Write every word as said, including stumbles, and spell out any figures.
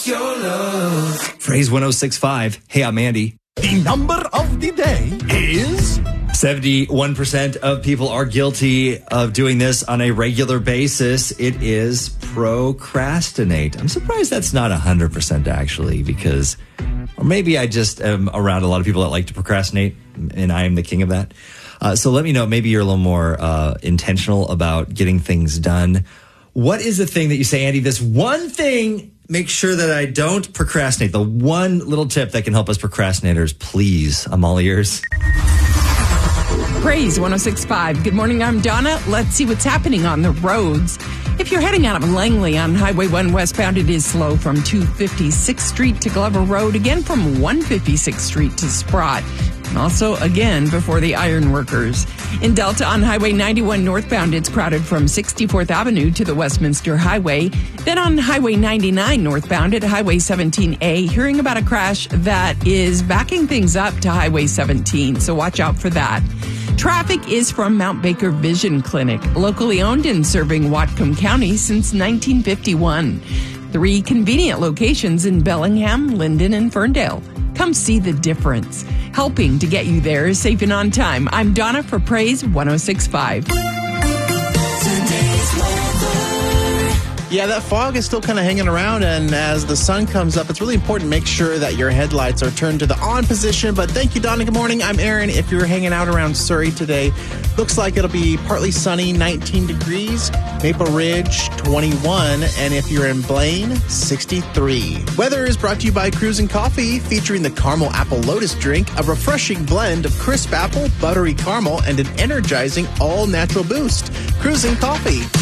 what's your love? Phrase one oh six point five. Hey, I'm Andy. The number of the day is... seventy-one percent of people are guilty of doing this on a regular basis. It is procrastinate. I'm surprised that's not one hundred percent actually, because, or maybe I just am around a lot of people that like to procrastinate, and I am the king of that. Uh, so let me know, maybe you're a little more uh, intentional about getting things done. What is the thing that you say, Andy, this one thing, make sure that I don't procrastinate? The one little tip that can help us procrastinators, please. I'm all ears. Praise one oh six point five. Good morning, I'm Donna. Let's see what's happening on the roads. If you're heading out of Langley on Highway one westbound, it is slow from two fifty-sixth Street to Glover Road, again from one fifty-sixth Street to Sprott. And also, again, before the Ironworkers. In Delta on Highway ninety-one northbound, it's crowded from sixty-fourth Avenue to the Westminster Highway. Then on Highway ninety-nine northbound at Highway seventeen A, hearing about a crash that is backing things up to Highway seventeen, so watch out for that. Traffic is from Mount Baker Vision Clinic, locally owned and serving Whatcom County since nineteen fifty-one. Three convenient locations in Bellingham, Linden, and Ferndale. Come see the difference. Helping to get you there safe and on time. I'm Donna for Praise one oh six point five. Yeah, that fog is still kind of hanging around, and as the sun comes up, it's really important to make sure that your headlights are turned to the on position. But thank you, Donna. Good morning. I'm Aaron. If you're hanging out around Surrey today, looks like it'll be partly sunny, nineteen degrees. Maple Ridge, twenty-one. And if you're in Blaine, sixty-three. Weather is brought to you by Cruisin' Coffee, featuring the Caramel Apple Lotus drink, a refreshing blend of crisp apple, buttery caramel, and an energizing all-natural boost. Cruisin' Coffee.